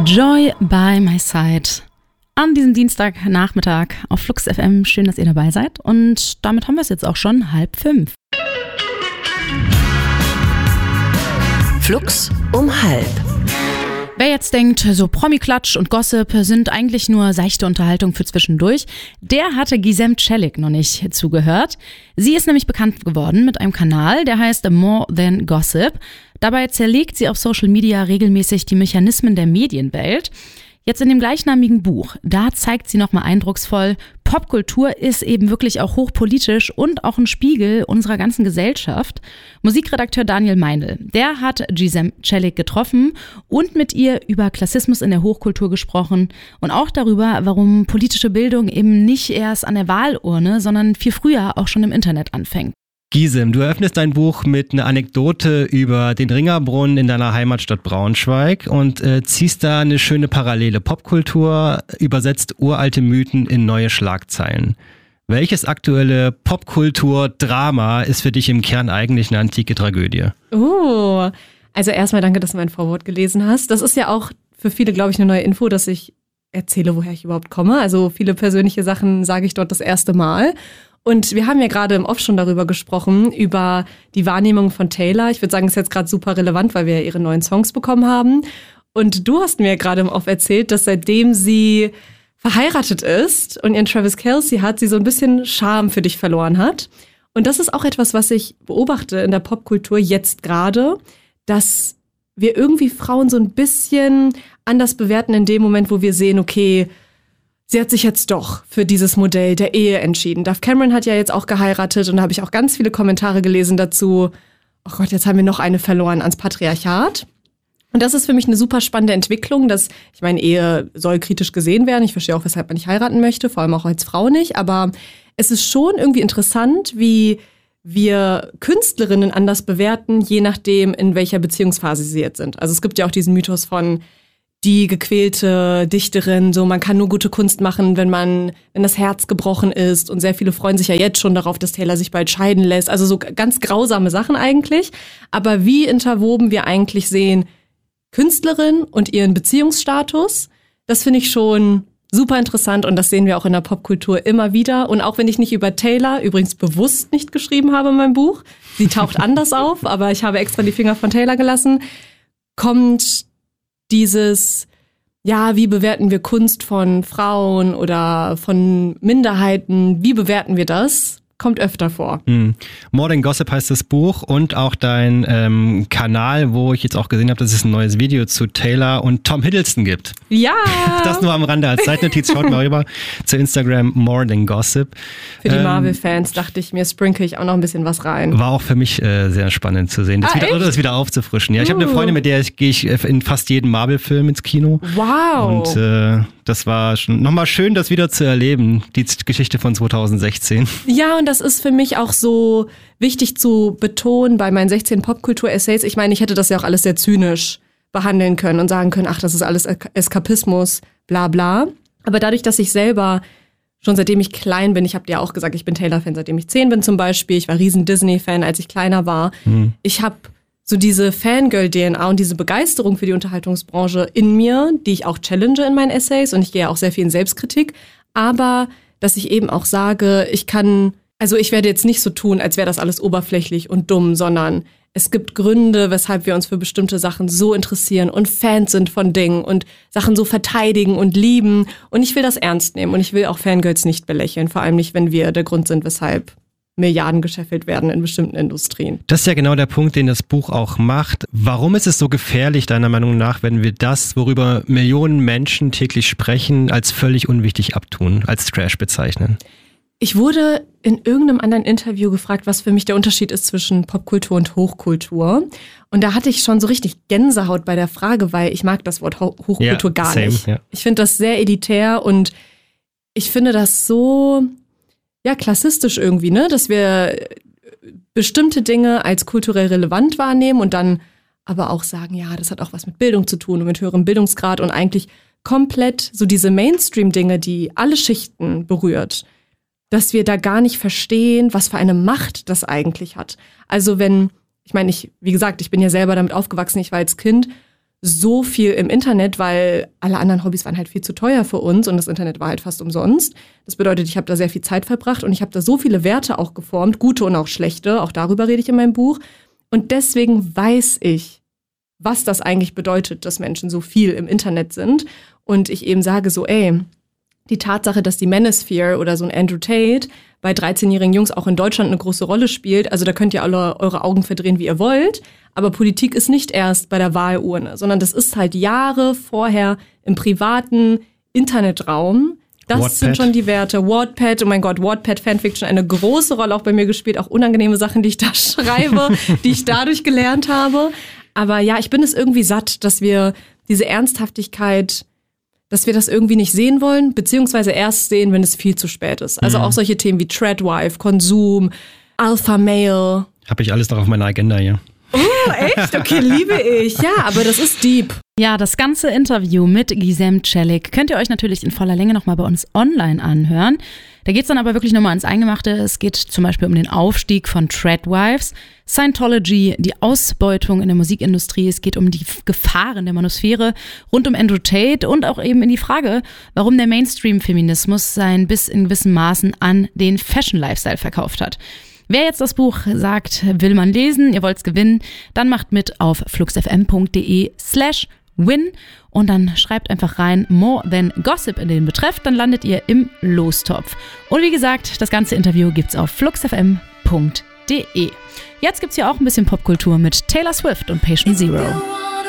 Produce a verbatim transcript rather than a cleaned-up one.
Joy by my side. An diesem Dienstagnachmittag auf Flux F M. Schön, dass ihr dabei seid. Und damit haben wir es jetzt auch schon halb fünf. Flux um halb. Wer jetzt denkt, so Promi-Klatsch und Gossip sind eigentlich nur seichte Unterhaltung für zwischendurch, der hatte Gizem Celik noch nicht zugehört. Sie ist nämlich bekannt geworden mit einem Kanal, der heißt More Than Gossip. Dabei zerlegt sie auf Social Media regelmäßig die Mechanismen der Medienwelt. Jetzt in dem gleichnamigen Buch, da zeigt sie nochmal eindrucksvoll, Popkultur ist eben wirklich auch hochpolitisch und auch ein Spiegel unserer ganzen Gesellschaft. Musikredakteur Daniel Meinl, der hat Gizem Celik getroffen und mit ihr über Klassismus in der Hochkultur gesprochen und auch darüber, warum politische Bildung eben nicht erst an der Wahlurne, sondern viel früher auch schon im Internet anfängt. Gizem, du eröffnest dein Buch mit einer Anekdote über den Ringerbrunnen in deiner Heimatstadt Braunschweig und äh, ziehst da eine schöne Parallele. Popkultur übersetzt uralte Mythen in neue Schlagzeilen. Welches aktuelle Popkultur-Drama ist für dich im Kern eigentlich eine antike Tragödie? Oh, also erstmal danke, dass du mein Vorwort gelesen hast. Das ist ja auch für viele, glaube ich, eine neue Info, dass ich erzähle, woher ich überhaupt komme. Also viele persönliche Sachen sage ich dort das erste Mal. Und wir haben ja gerade im Off schon darüber gesprochen, über die Wahrnehmung von Taylor. Ich würde sagen, ist jetzt gerade super relevant, weil wir ja ihre neuen Songs bekommen haben. Und du hast mir gerade im Off erzählt, dass seitdem sie verheiratet ist und ihren Travis Kelce hat, sie so ein bisschen Charme für dich verloren hat. Und das ist auch etwas, was ich beobachte in der Popkultur jetzt gerade, dass wir irgendwie Frauen so ein bisschen anders bewerten in dem Moment, wo wir sehen, okay, sie hat sich jetzt doch für dieses Modell der Ehe entschieden. Dove Cameron hat ja jetzt auch geheiratet und da habe ich auch ganz viele Kommentare gelesen dazu. Oh Gott, jetzt haben wir noch eine verloren ans Patriarchat. Und das ist für mich eine super spannende Entwicklung, dass, ich meine, Ehe soll kritisch gesehen werden. Ich verstehe auch, weshalb man nicht heiraten möchte, vor allem auch als Frau nicht. Aber es ist schon irgendwie interessant, wie wir Künstlerinnen anders bewerten, je nachdem, in welcher Beziehungsphase sie jetzt sind. Also es gibt ja auch diesen Mythos von die gequälte Dichterin, so man kann nur gute Kunst machen, wenn man, wenn das Herz gebrochen ist. Und sehr viele freuen sich ja jetzt schon darauf, dass Taylor sich bald scheiden lässt. Also so ganz grausame Sachen eigentlich. Aber wie interwoben wir eigentlich sehen, Künstlerin und ihren Beziehungsstatus, das finde ich schon super interessant und das sehen wir auch in der Popkultur immer wieder. Und auch wenn ich nicht über Taylor, übrigens bewusst nicht geschrieben habe in meinem Buch, sie taucht anders auf, aber ich habe extra die Finger von Taylor gelassen, kommt dieses, ja, wie bewerten wir Kunst von Frauen oder von Minderheiten, wie bewerten wir das? Kommt öfter vor. Hm. More Than Gossip heißt das Buch und auch dein ähm, Kanal, wo ich jetzt auch gesehen habe, dass es ein neues Video zu Taylor und Tom Hiddleston gibt. Ja! Das nur am Rande als Seitennotiz. Schaut mal rüber zu Instagram More Than Gossip. Für die ähm, Marvel-Fans dachte ich mir, sprinkle ich auch noch ein bisschen was rein. War auch für mich äh, sehr spannend zu sehen, das, ah, wieder, das wieder aufzufrischen. Ja, ich habe eine Freundin, mit der ich, gehe ich in fast jedem Marvel-Film ins Kino. Wow! Und äh, das war schon nochmal schön, das wieder zu erleben, die Geschichte von zwanzig sechzehn. Ja, und das ist für mich auch so wichtig zu betonen bei meinen sechzehn Popkultur-Essays. Ich meine, ich hätte das ja auch alles sehr zynisch behandeln können und sagen können, ach, das ist alles Eskapismus, bla bla. Aber dadurch, dass ich selber schon seitdem ich klein bin, ich habe dir auch gesagt, ich bin Taylor-Fan, seitdem ich zehn bin zum Beispiel. Ich war riesen Disney-Fan, als ich kleiner war. Mhm. Ich habe so diese Fangirl-D N A und diese Begeisterung für die Unterhaltungsbranche in mir, die ich auch challenge in meinen Essays und ich gehe ja auch sehr viel in Selbstkritik. Aber dass ich eben auch sage, ich kann... Also ich werde jetzt nicht so tun, als wäre das alles oberflächlich und dumm, sondern es gibt Gründe, weshalb wir uns für bestimmte Sachen so interessieren und Fans sind von Dingen und Sachen so verteidigen und lieben. Und ich will das ernst nehmen und ich will auch Fangirls nicht belächeln, vor allem nicht, wenn wir der Grund sind, weshalb Milliarden gescheffelt werden in bestimmten Industrien. Das ist ja genau der Punkt, den das Buch auch macht. Warum ist es so gefährlich, deiner Meinung nach, wenn wir das, worüber Millionen Menschen täglich sprechen, als völlig unwichtig abtun, als Trash bezeichnen? Ich wurde in irgendeinem anderen Interview gefragt, was für mich der Unterschied ist zwischen Popkultur und Hochkultur. Und da hatte ich schon so richtig Gänsehaut bei der Frage, weil ich mag das Wort Ho- Hochkultur yeah, gar same, nicht. Yeah. Ich finde das sehr elitär und ich finde das so, ja, klassistisch irgendwie, ne, dass wir bestimmte Dinge als kulturell relevant wahrnehmen und dann aber auch sagen, ja, das hat auch was mit Bildung zu tun und mit höherem Bildungsgrad und eigentlich komplett so diese Mainstream-Dinge, die alle Schichten berührt, dass wir da gar nicht verstehen, was für eine Macht das eigentlich hat. Also wenn, ich meine, ich, wie gesagt, ich bin ja selber damit aufgewachsen, ich war als Kind so viel im Internet, weil alle anderen Hobbys waren halt viel zu teuer für uns und das Internet war halt fast umsonst. Das bedeutet, ich habe da sehr viel Zeit verbracht und ich habe da so viele Werte auch geformt, gute und auch schlechte, auch darüber rede ich in meinem Buch. Und deswegen weiß ich, was das eigentlich bedeutet, dass Menschen so viel im Internet sind. Und ich eben sage so, ey, die Tatsache, dass die Manosphere oder so ein Andrew Tate bei dreizehnjährigen Jungs auch in Deutschland eine große Rolle spielt, also da könnt ihr alle eure Augen verdrehen, wie ihr wollt, aber Politik ist nicht erst bei der Wahlurne, sondern das ist halt Jahre vorher im privaten Internetraum. Das Wattpad. sind schon die Werte. Wattpad, oh mein Gott, Wattpad-Fanfiction, eine große Rolle auch bei mir gespielt, auch unangenehme Sachen, die ich da schreibe, die ich dadurch gelernt habe. Aber ja, ich bin es irgendwie satt, dass wir diese Ernsthaftigkeit, dass wir das irgendwie nicht sehen wollen, beziehungsweise erst sehen, wenn es viel zu spät ist. Also mhm. auch solche Themen wie Treadwife, Konsum, Alpha Male. Habe ich alles noch auf meiner Agenda hier. Oh, echt? Okay, liebe ich. Ja, aber das ist deep. Ja, das ganze Interview mit Gizem Celik könnt ihr euch natürlich in voller Länge nochmal bei uns online anhören. Da geht's dann aber wirklich nochmal ins Eingemachte. Es geht zum Beispiel um den Aufstieg von Treadwives, Scientology, die Ausbeutung in der Musikindustrie. Es geht um die Gefahren der Manosphäre rund um Andrew Tate und auch eben in die Frage, warum der Mainstream-Feminismus sein bis in gewissen Maßen an den Fashion-Lifestyle verkauft hat. Wer jetzt das Buch sagt, will man lesen, ihr wollt's gewinnen, dann macht mit auf fluxfm.de slash win und dann schreibt einfach rein More Than Gossip in den Betreff, dann landet ihr im Lostopf. Und wie gesagt, das ganze Interview gibt's auf fluxfm punkt de. Jetzt gibt's hier auch ein bisschen Popkultur mit Taylor Swift und Patient Zero.